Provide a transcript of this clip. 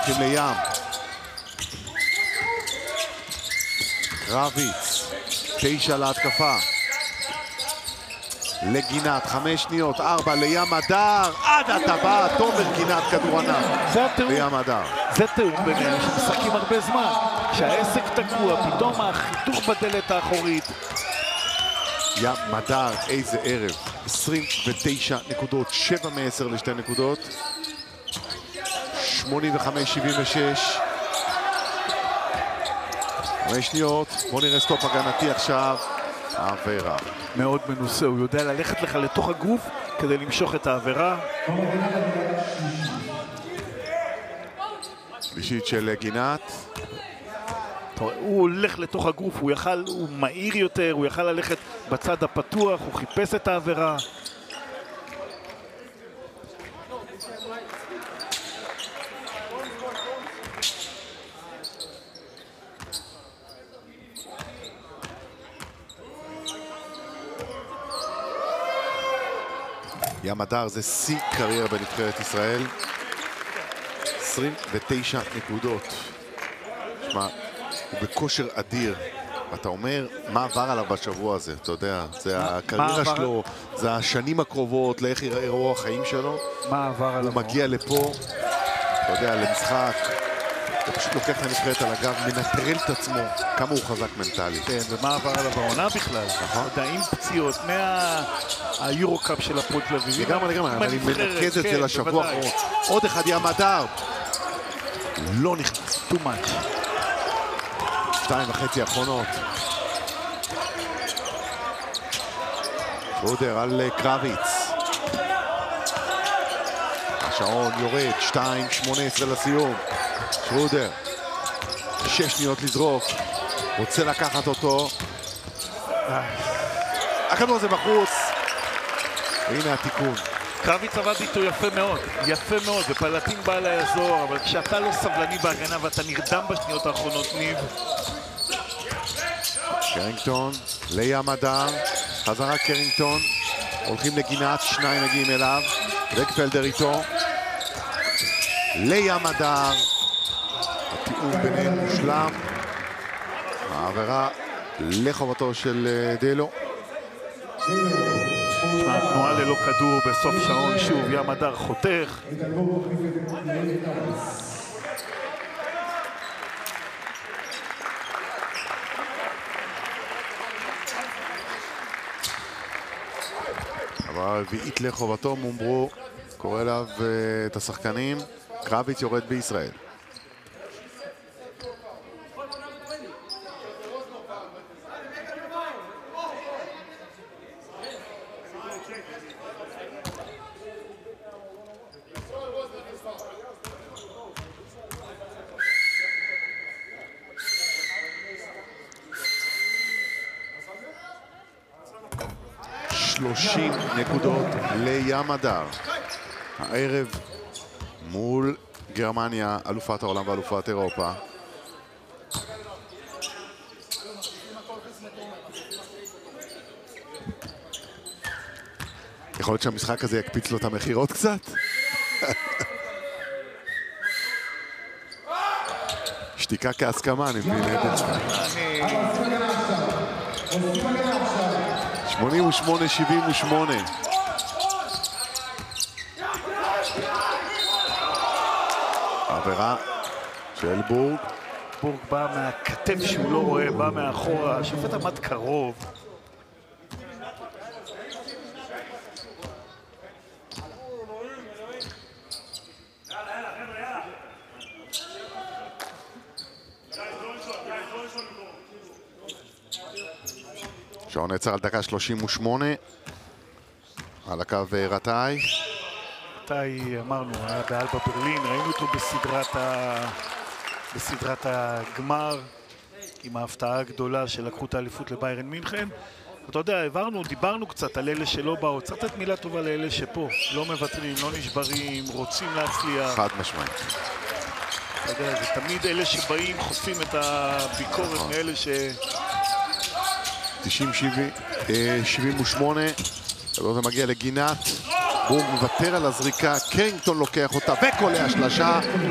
הולכים לים. קרביץ, 9 להתקפה. לגינת, 5 שניות, 4 לים הדר, עד הטבעת, תומר גינת כדור ענק. זה התיאום. לים הדר. זה תיאום ביניהם שמשחקים הרבה זמן. כשהעסק תקוע, פתאום החיתוך בדלת האחורית. ים הדר, איזה ערב. 29 נקודות, 7 מ-10 ל2 נקודות. 85-76. 5 שניות, בוא נראה סטופ הגנתי עכשיו. העבירה. מאוד מנוסה, הוא יודע ללכת לך לתוך הגוף כדי למשוך את העבירה. שלישית של גינת. הוא הולך לתוך הגוף, הוא מהיר יותר, הוא יכל ללכת בצד הפתוח, הוא חיפש את העבירה. ים הדר זה שיא קריירה בנבחרת ישראל. 29 נקודות. שמע, הוא בכושר אדיר. אתה אומר, מה עבר עליו בשבוע הזה? אתה יודע, זה הקריירה שלו, זה השנים הקרובות, לאיך יראו החיים שלו. מה עבר עליו? הוא מגיע לפה, אתה יודע, למשחק. הוא פשוט לוקח את הנבחרת על הגב, מנטרל את עצמו, כמה הוא חזק מנטלית. כן, ומה עבר עליו העונה בכלל? נכון. אתה יודע, עם פציעות, מהיורו-קאפ של הפועל תל אביב. לגמרי, אני מנקז את זה לשבוע האחרון. עוד אחד ים הדר. לא נכנס. too much. 2.5 האחרונות. שודר על קרביץ. השעון יורד, 2.18 לסיום. שודר. 6 שניות לזרוק. רוצה לקחת אותו. הכדור הזה בחוץ. והנה התיקון. קרביץ עבד איתו יפה מאוד, ופלטין בא לאזור, אבל כשאתה לא סבלני בהגנה ואתה נרדם בשניות האחרונות, ניב. קרינגטון, לים הדר, חזרה קרינגטון, הולכים לגינת, 2 מגיעים אליו, וקפלדר איתו, לים הדר, התיאום ביניהם מושלם, העבירה לחובתו של דלו. תנועה ללא כדור בסוף שעון, שוב ים הדר חותך. אבל רביעית לחובתו, מומברו קורא אליו את השחקנים. קרביץ יורד בישראל. נקודות לים הדר. הערב מול גרמניה, אלופת העולם ואלופת אירופה. יכול להיות שהמשחק הזה יקפיץ לו את המחירות קצת? שתיקה כהסכמה, אני מבין. 88-78. עבירה של בורג. בורג בא מהכתף שהוא לא רואה, בא מאחורה. השופט עמד קרוב. שעון נעצר על דקה 38. על הקו רטאי. רטאי, אמרנו, היה באלבה ברלין, ראינו אותו בסדרת הגמר, עם ההפתעה הגדולה שלקחו את האליפות לביירן מינכן. אתה יודע, דיברנו קצת על אלה שלא באו, צריך לתת מילה טובה לאלה שפה, לא מוותרים, לא נשברים, רוצים להצליח. חד משמעית. אתה יודע, זה תמיד אלה שבאים, חושפים את הביקורת מאלה ש... 90-78, זה מגיע לגינת, בורג מוותר על הזריקה, קרינגטון לוקח אותה וקולע שלשה,